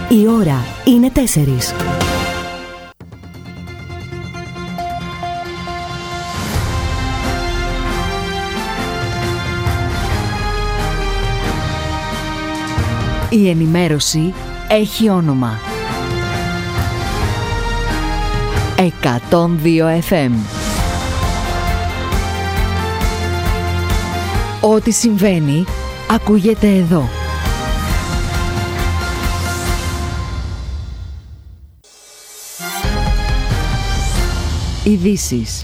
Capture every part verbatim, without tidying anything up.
Η ώρα είναι τέσσερις. Η ενημέρωση έχει όνομα. εκατόν δύο εφ εμ. Ό,τι συμβαίνει, ακούγεται εδώ. Ειδήσεις.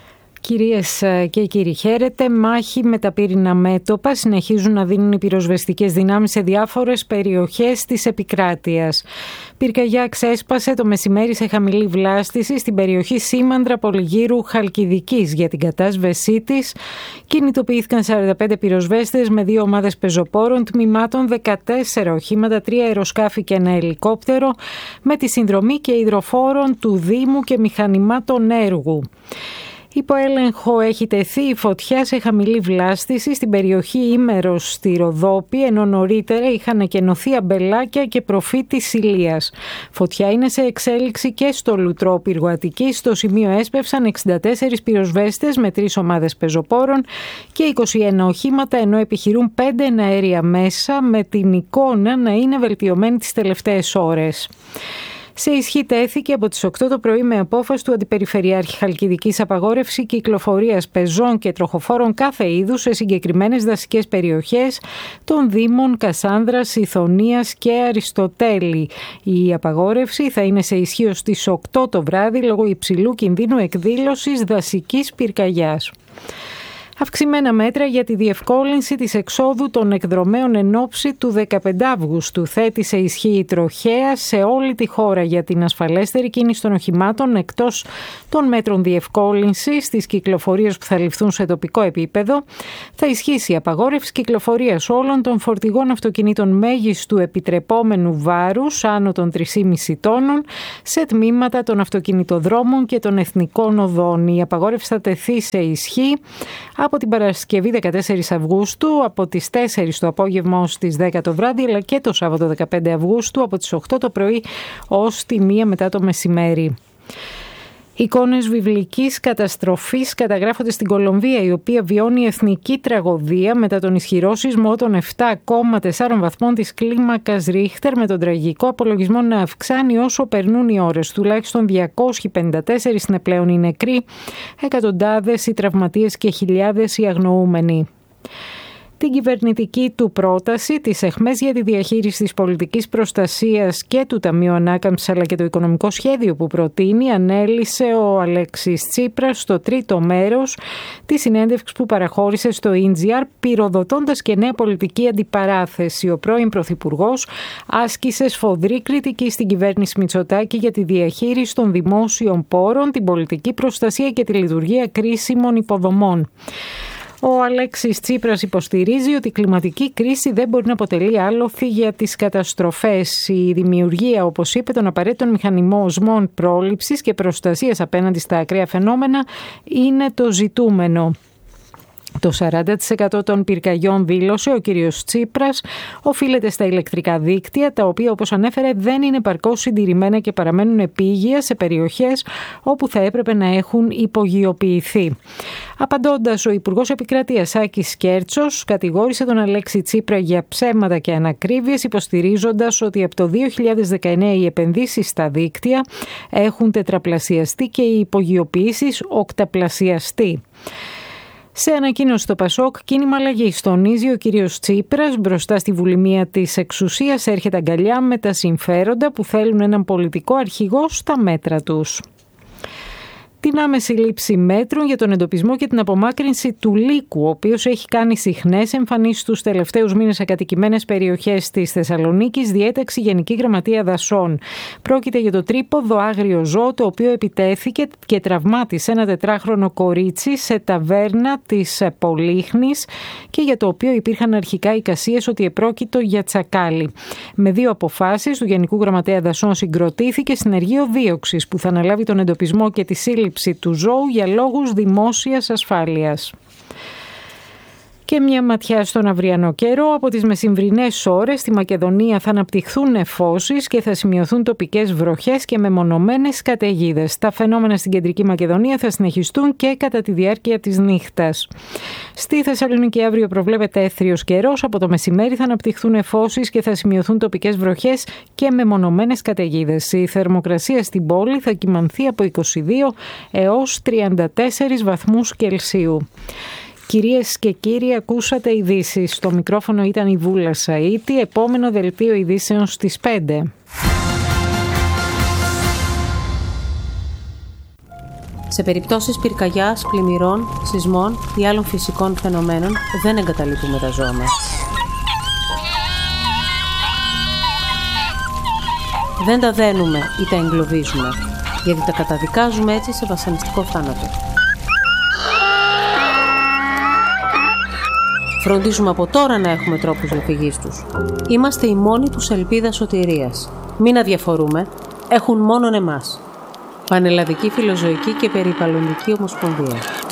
Κυρίες και κύριοι, χαίρετε. Μάχη με τα πύρινα μέτωπα συνεχίζουν να δίνουν οι πυροσβεστικές δυνάμεις σε διάφορες περιοχές της επικράτειας. Πυρκαγιά ξέσπασε το μεσημέρι σε χαμηλή βλάστηση στην περιοχή Σήμαντρα Πολυγύρου Χαλκιδικής. Για την κατάσβεσή της κινητοποιήθηκαν σαράντα πέντε πυροσβέστες με δύο ομάδες πεζοπόρων, τμήματων, δεκατέσσερα οχήματα, τρία αεροσκάφη και ένα ελικόπτερο, με τη συνδρομή και υδροφόρων του Δήμου και μηχανημάτων έργου. Υπό έλεγχο έχει τεθεί η φωτιά σε χαμηλή βλάστηση στην περιοχή Ήμερος στη Ροδόπη, ενώ νωρίτερα είχαν εκενωθεί αμπελάκια και προφή της Ηλίας. Φωτιά είναι σε εξέλιξη και στο Λουτρό Πύργο Αττικής. Στο σημείο έσπευσαν εξήντα τέσσερις πυροσβέστες με τρεις ομάδες πεζοπόρων και είκοσι ένα οχήματα, ενώ επιχειρούν πέντε εναέρια μέσα, με την εικόνα να είναι βελτιωμένη τις τελευταίες ώρες. Σε ισχύ τέθηκε από τις οκτώ το πρωί με απόφαση του Αντιπεριφερειάρχη Χαλκιδικής απαγόρευση κυκλοφορίας πεζών και τροχοφόρων κάθε είδους σε συγκεκριμένες δασικές περιοχές των Δήμων Κασάνδρας, Ιθωνίας και Αριστοτέλη. Η απαγόρευση θα είναι σε ισχύ ως τις οκτώ το βράδυ λόγω υψηλού κινδύνου εκδήλωσης δασικής πυρκαγιάς. Αυξημένα μέτρα για τη διευκόλυνση της εξόδου των εκδρομέων εν ώψη του δεκαπέντε Αυγούστου. Θέτει σε ισχύ η τροχέα σε όλη τη χώρα για την ασφαλέστερη κίνηση των οχημάτων, εκτός των μέτρων διευκόλυνσης της κυκλοφορίας που θα ληφθούν σε τοπικό επίπεδο. Θα ισχύσει η απαγόρευση κυκλοφορίας όλων των φορτηγών αυτοκινήτων μέγιστου επιτρεπόμενου βάρους άνω των τρία κόμμα πέντε τόνων σε τμήματα των αυτοκινητοδρόμων και των εθνικών οδών. Η απαγόρευση θα τεθεί σε ισχύ από την Παρασκευή δεκατέσσερις Αυγούστου, από τις τέσσερις το απόγευμα ως τις δέκα το βράδυ, αλλά και το Σάββατο δεκαπέντε Αυγούστου από τις οκτώ το πρωί ως τη μία μετά το μεσημέρι. Εικόνες βιβλικής καταστροφής καταγράφονται στην Κολομβία, η οποία βιώνει εθνική τραγωδία μετά τον ισχυρό σεισμό των επτά κόμμα τέσσερα βαθμών της κλίμακας Ρίχτερ, με τον τραγικό απολογισμό να αυξάνει όσο περνούν οι ώρες. Τουλάχιστον διακόσιοι πενήντα τέσσερις είναι πλέον οι νεκροί, εκατοντάδες οι τραυματίες και χιλιάδες οι αγνοούμενοι. Την κυβερνητική του πρόταση της ΕΧΜΕΣ για τη διαχείριση της πολιτικής προστασίας και του Ταμείου Ανάκαμψης, αλλά και το οικονομικό σχέδιο που προτείνει, ανέλησε ο Αλέξης Τσίπρας στο τρίτο μέρος της συνέντευξης που παραχώρησε στο ΙΝΤΖΙΑΡ, πυροδοτώντας και νέα πολιτική αντιπαράθεση. Ο πρώην Πρωθυπουργός άσκησε σφοδρή κριτική στην κυβέρνηση Μητσοτάκη για τη διαχείριση των δημόσιων πόρων, την πολιτική προστασία και τη λειτουργία κρίσιμων υποδομών. Ο Αλέξης Τσίπρας υποστηρίζει ότι η κλιματική κρίση δεν μπορεί να αποτελεί άλοθη για τις καταστροφές. Η δημιουργία, όπως είπε, των απαραίτητων μηχανισμών πρόληψης και προστασίας απέναντι στα ακραία φαινόμενα είναι το ζητούμενο. Το σαράντα τοις εκατό των πυρκαγιών, δήλωσε ο κύριος Τσίπρας, οφείλεται στα ηλεκτρικά δίκτυα, τα οποία, όπως ανέφερε, δεν είναι επαρκώς συντηρημένα και παραμένουν επίγεια σε περιοχές όπου θα έπρεπε να έχουν υπογειοποιηθεί. Απαντώντας, ο Υπουργός Επικρατείας Άκης Κέρτσος κατηγόρησε τον Αλέξη Τσίπρα για ψέματα και ανακρίβειες, υποστηρίζοντας ότι από το δύο χιλιάδες δεκαεννέα οι επενδύσεις στα δίκτυα έχουν τετραπλασιαστεί και οι υπογειοποιήσεις οκταπλασιαστεί. Σε ανακοίνωση στο Πασόκ, κίνημα αλλαγής, τονίζει ο κύριος Τσίπρας, μπροστά στη βουλημία της εξουσίας έρχεται αγκαλιά με τα συμφέροντα που θέλουν έναν πολιτικό αρχηγό στα μέτρα τους. Την άμεση λήψη μέτρων για τον εντοπισμό και την απομάκρυνση του λύκου, ο οποίος έχει κάνει συχνές εμφανίσεις τους τελευταίους μήνες σε κατοικημένες περιοχές της Θεσσαλονίκης, διέταξε η Γενική Γραμματεία Δασών. Πρόκειται για το τρίποδο άγριο ζώο, το οποίο επιτέθηκε και τραυμάτισε ένα τετράχρονο κορίτσι σε ταβέρνα της Πολύχνης και για το οποίο υπήρχαν αρχικά εικασίες ότι επρόκειτο για τσακάλι. Με δύο αποφάσεις του Γενικού Γραμματέα Δασών συγκροτήθηκε συνεργείο δίωξης που θα αναλάβει τον εντοπισμό και τη σύλληψη του ζώου για λόγους δημόσιας ασφάλειας. Και μια ματιά στον αυριανό καιρό. Από τις μεσημβρινές ώρες στη Μακεδονία θα αναπτυχθούν νεφώσεις και θα σημειωθούν τοπικές βροχές και μεμονωμένες καταιγίδες. Τα φαινόμενα στην κεντρική Μακεδονία θα συνεχιστούν και κατά τη διάρκεια της νύχτας. Στη Θεσσαλονίκη αύριο προβλέπεται έθριος καιρός. Από το μεσημέρι θα αναπτυχθούν νεφώσεις και θα σημειωθούν τοπικές βροχές και μεμονωμένες καταιγίδες. Η θερμοκρασία στην πόλη θα κυμανθεί από είκοσι δύο έως τριάντα τέσσερις βαθμούς Κελσίου. Κυρίες και κύριοι, ακούσατε ειδήσεις. Στο μικρόφωνο ήταν η Βούλα Σαΐτη. Επόμενο δελτίο ειδήσεων στις πέντε. Σε περιπτώσεις πυρκαγιάς, πλημμυρών, σεισμών ή άλλων φυσικών φαινομένων δεν εγκαταλείπουμε τα ζώα μας. Δεν τα δένουμε ή τα εγκλωβίζουμε, γιατί τα καταδικάζουμε έτσι σε βασανιστικό θάνατο. Φροντίζουμε από τώρα να έχουμε τρόπους διαφυγής τους. Είμαστε η μόνη τους ελπίδα σωτηρίας. Μην αδιαφορούμε, έχουν μόνον εμάς. Πανελλαδική Φιλοζωική και Περιβαλλοντική Ομοσπονδία.